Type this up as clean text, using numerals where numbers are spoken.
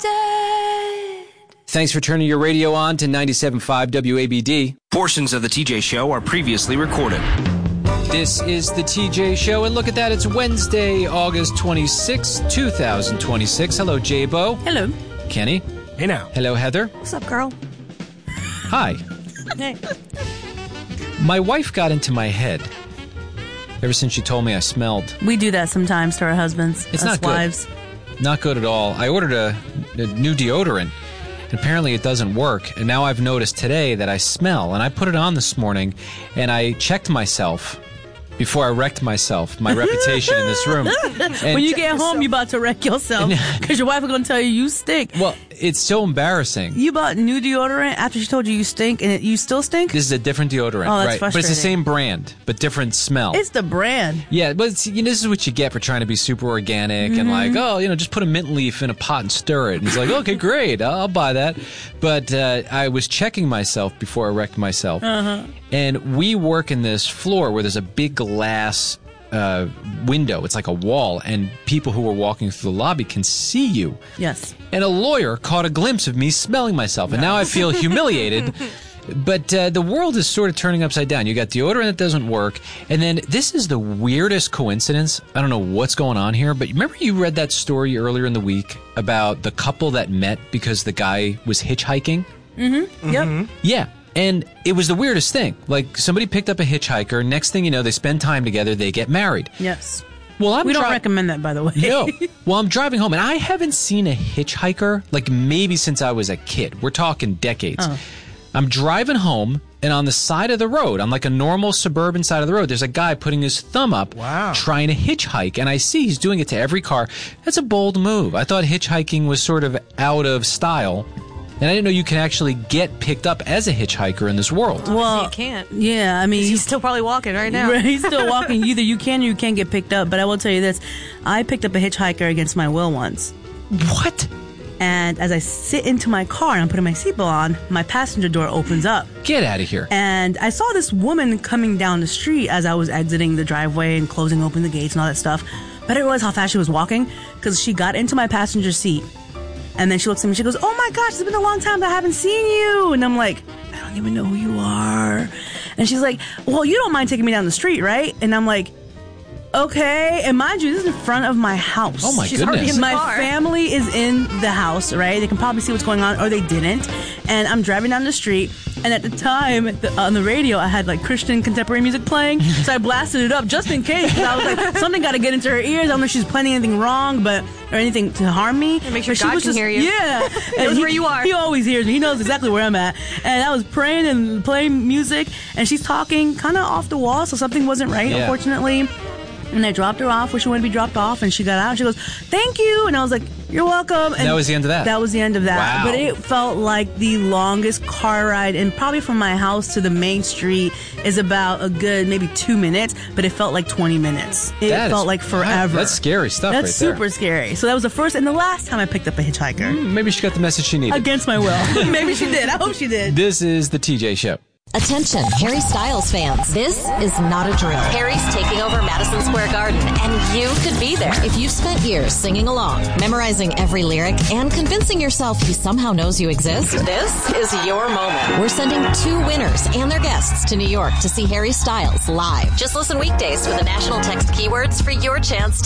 dead. Thanks for turning your radio on to 97.5 WABD. Portions of the TJ Show are previously recorded. This is the TJ Show, and look at that. It's Wednesday, August 26, 2026. Hello, J-Bo. Hello. Kenny. Hey now. Hello, Heather. What's up, girl? Hi. Hey. My wife got into my head ever since she told me I smelled. We do that sometimes to our husbands. It's us not good. wives. Not good at all. I ordered a new deodorant. Apparently it doesn't work, and now I've noticed today that I smell, and I put it on this morning, and I checked myself before I wrecked myself, my reputation in this room. And when you get home, you're about to wreck yourself because your wife is going to tell you stink. Well, it's so embarrassing. You bought new deodorant after she told you stink, and you still stink? This is a different deodorant, Oh, that's right? But it's the frustrating. same brand, but different smell. It's the brand. Yeah, but it's, this is what you get for trying to be super organic and like, just put a mint leaf in a pot and stir it. And it's like, okay, great, I'll buy that. But I was checking myself before I wrecked myself. And we work in this floor where there's a big glass window. It's like a wall, and people who are walking through the lobby can see you. Yes. And a lawyer caught a glimpse of me smelling myself, and now I feel humiliated. But the world is sort of turning upside down. You got deodorant that doesn't work, and then this is the weirdest coincidence. I don't know what's going on here, but remember you read that story earlier in the week about the couple that met because the guy was hitchhiking? Yep. Yeah. And it was the weirdest thing. Like, somebody picked up a hitchhiker. Next thing you know, they spend time together. They get married. Yes. Well, We don't recommend that, by the way. No. Well, I'm driving home, and I haven't seen a hitchhiker, like, maybe since I was a kid. We're talking decades. Oh. I'm driving home, and on the side of the road, on like a normal suburban side of the road, there's a guy putting his thumb up, trying to hitchhike. And I see he's doing it to every car. That's a bold move. I thought hitchhiking was sort of out of style. And I didn't know you can actually get picked up as a hitchhiker in this world. Well, you can't. Yeah, I mean, He's still probably walking right now. Right, he's still walking. Either you can or you can't get picked up. But I will tell you this. I picked up a hitchhiker against my will once. What? And as I sit into my car and I'm putting my seatbelt on, my passenger door opens up. Get out of here. And I saw this woman coming down the street as I was exiting the driveway and closing open the gates and all that stuff. But I didn't realize how fast she was walking because she got into my passenger seat. And then she looks at me and she goes, "Oh my gosh, it's been a long time that I haven't seen you." And I'm like, "I don't even know who you are." And she's like, "Well, you don't mind taking me down the street, right?" And I'm like, "Okay." And mind you, this is in front of my house. Oh my She's already goodness. in the My car. family is in the house, right? They can probably see what's going on, or they didn't. And I'm driving down the street, and at the time, on the radio, I had like Christian contemporary music playing, so I blasted it up just in case. 'Cause I was like, something got to get into her ears. I don't know if she's planning anything wrong, or anything to harm me. And make sure But she God was can hear you. Yeah, Knows where you are. He always hears me. He knows exactly where I'm at. And I was praying and playing music, and she's talking kind of off the wall, so something wasn't right, Yeah. unfortunately. And I dropped her off where she wanted to be dropped off, and she got out. She goes, "Thank you," and I was like, "You're welcome." And that was the end of that? That was the end of that. Wow. But it felt like the longest car ride, and probably from my house to the main street is about a good maybe 2 minutes, but it felt like 20 minutes. It That felt is- like forever. That's scary stuff That's right there. super scary. So that was the first and the last time I picked up a hitchhiker. Maybe she got the message she needed. Against my will. Maybe she did. I hope she did. This is the TJ Show. Attention, Harry Styles fans. This is not a drill. Harry's taking over Madison Square Garden, and you could be there. If you've spent years singing along, memorizing every lyric, and convincing yourself he somehow knows you exist, this is your moment. We're sending 2 winners and their guests to New York to see Harry Styles live. Just listen weekdays for the national text keywords for your chance to